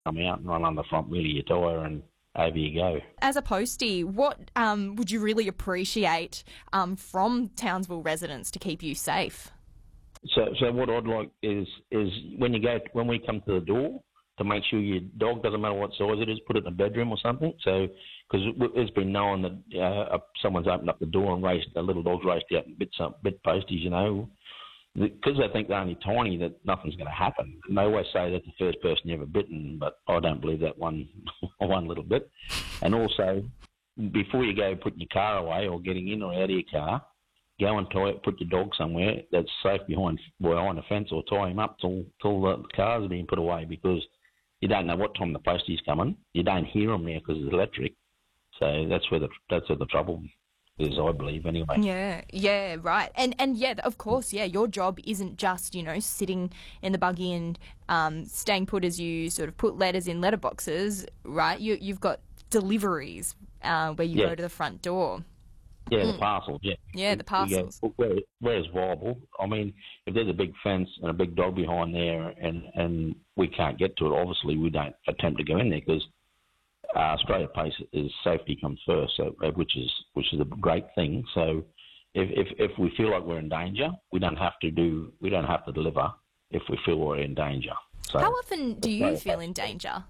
come out and run on the front wheel of your tyre and over you go. As a postie, what would you really appreciate from Townsville residents to keep you safe? So what I'd like is when we come to the door, to make sure your dog, doesn't matter what size it is, put it in a bedroom or something. So, because it's been known that someone's opened up the door and the little dog's raced out and bit posties, because they think they're only tiny, that nothing's going to happen. And they always say that's the first person you ever bitten, but I don't believe that one little bit. And also, before you go putting your car away or getting in or out of your car, go and put your dog somewhere that's safe behind a fence, or tie him up till the cars are being put away, because you don't know what time the postie's coming. You don't hear them now because it's electric. So that's where the trouble is, I believe, anyway. Yeah, right. And yeah, of course, yeah, your job isn't just, sitting in the buggy and staying put as you sort of put letters in letterboxes, right? You've got deliveries where you go to the front door. Yeah, the parcels, yeah. Yeah, the parcels. Where it's viable. I mean, if there's a big fence and a big dog behind there and we can't get to it, obviously we don't attempt to go in there, because Australia Post is safety comes first, so, which is a great thing. So if we feel like we're in danger, we don't have to deliver if we feel we're in danger. So, how often do you feel in danger?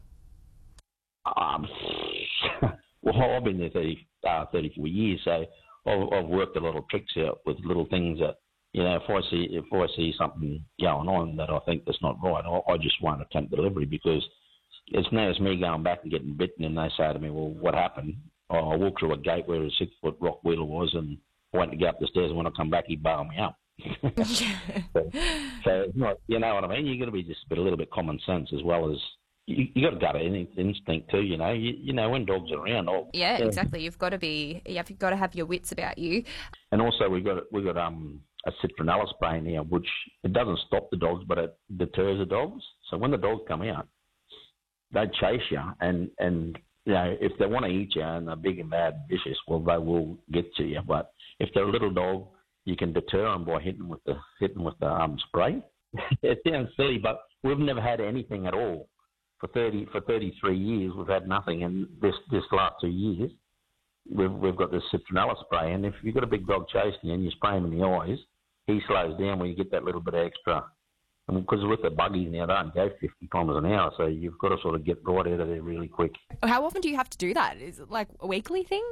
Well, I've been there 34 years, so I've worked a lot of tricks out with little things that, if I see something going on that I think that's not right, I just won't attempt delivery, because it's now me going back and getting bitten, and they say to me, well, what happened? I walked through a gate where a 6-foot rock wheeler was, and I went to go up the stairs, and when I come back, he bailed me up. so it's not, you know what I mean? You've got to be just a little bit common sense, as well as you got gut instinct too. You know when dogs are around. Yeah, exactly. You've got to have your wits about you. And also we've got a citronella spray in here, which it doesn't stop the dogs, but it deters the dogs. So when the dogs come out, they chase you, and if they want to eat you and they're big and bad and vicious, well, they will get to you. But if they're a little dog, you can deter them by hitting with the spray. It sounds silly, but we've never had anything at all. For 33 years, we've had nothing, and this last 2 years, we've got this citronella spray, and if you've got a big dog chasing you and you spray him in the eyes, he slows down when you get that little bit extra. Because with the buggies now, they don't go 50 kilometres an hour, so you've got to sort of get right out of there really quick. How often do you have to do that? Is it like a weekly thing?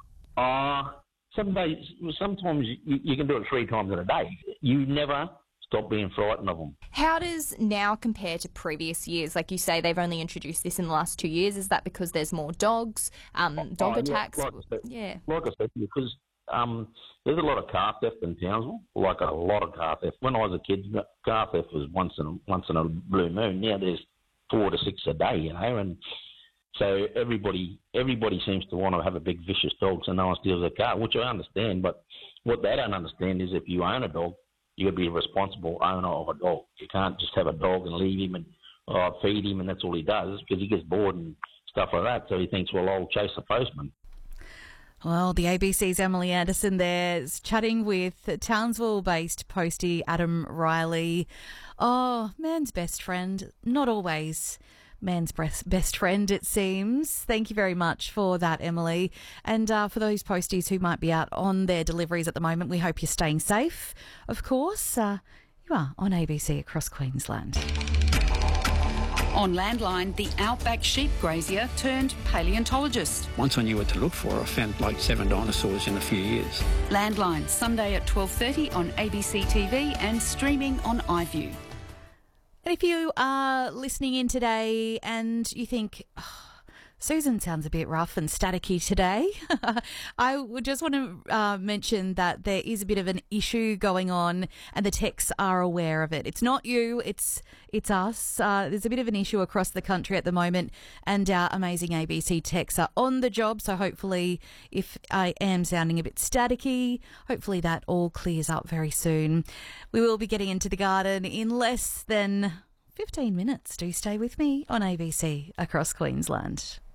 Sometimes you can do it 3 times in a day. You never stop being frightened of them. How does now compare to previous years? Like you say, they've only introduced this in the last 2 years. Is that because there's more dogs, dog attacks? Like I said, because there's a lot of car theft in Townsville, like a lot of car theft. When I was a kid, car theft was once in a blue moon. Now there's 4 to 6 a day, and so everybody seems to want to have a big vicious dog so no one steals a car, which I understand. But what they don't understand is if you own a dog, you got to be a responsible owner of a dog. You can't just have a dog and leave him and feed him and that's all he does, because he gets bored and stuff like that. So he thinks, well, I'll chase the postman. Well, the ABC's Emily Anderson there chatting with Townsville-based postie Adam Riley. Oh, man's best friend, not always man's best friend, it seems. Thank you very much for that, Emily. And for those posties who might be out on their deliveries at the moment, we hope you're staying safe. Of course, you are on ABC across Queensland. On Landline, the outback sheep grazier turned paleontologist. Once I knew what to look for, I found like 7 dinosaurs in a few years. Landline, Sunday at 12:30 on ABC TV and streaming on iView. And if you are listening in today and you think, Susan sounds a bit rough and staticky today, I would just want to mention that there is a bit of an issue going on and the techs are aware of it. It's not you, it's us. There's a bit of an issue across the country at the moment, and our amazing ABC techs are on the job. So hopefully, if I am sounding a bit staticky, hopefully that all clears up very soon. We will be getting into the garden in less than 15 minutes. Do stay with me on ABC across Queensland.